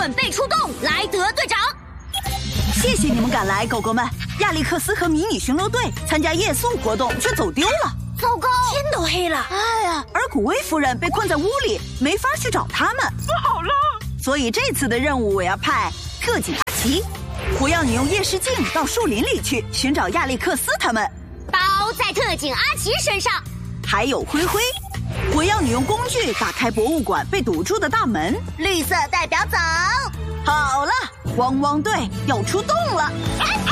准备出动，莱德队长。 谢谢你们赶来，狗狗们。亚历克斯和迷你巡逻队参加夜宿活动却走丢了， 糟糕， 天都黑了。 哎呀，而古威夫人被困在屋里，没法去找他们。 不好了！ 所以这次的任务我要派特警阿奇，我要你用夜视镜到树林里去寻找亚历克斯他们。 包在特警阿奇身上。 还有灰灰，我要你用工具打开博物馆被堵住的大门。 绿色代表走。 好了，汪汪队要出动了。